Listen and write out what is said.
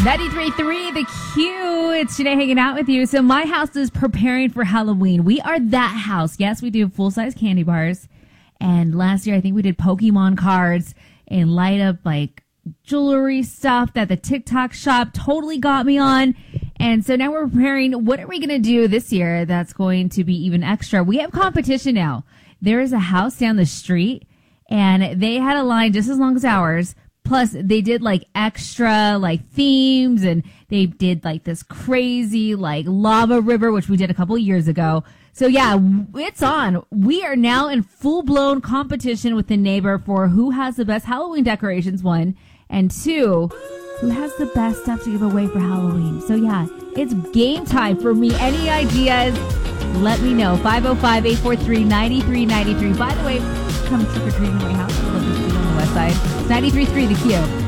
93.3 The Q. It's Janae hanging out with you. So my house is preparing for Halloween. We are that house. Yes, we do full-size candy bars. And last year, I think we did Pokemon cards and light up like jewelry stuff that the TikTok shop totally got me on. And so now we're preparing. What are we going to do this year that's going to be even extra? We have competition now. There is a house down the street, and they had a line just as long as ours. Plus, they did like extra like themes, and they did like this crazy like lava river, which we did a couple of years ago. So yeah, it's on. We are now in full-blown competition with the neighbor for who has the best Halloween decorations, one, and two, who has the best stuff to give away for Halloween. So yeah, it's game time for me. Any ideas? Let me know. 505-843-9393. By the way, come trick-or-treating at my house. I'd love to see you on the west side. It's 93.3 The Q.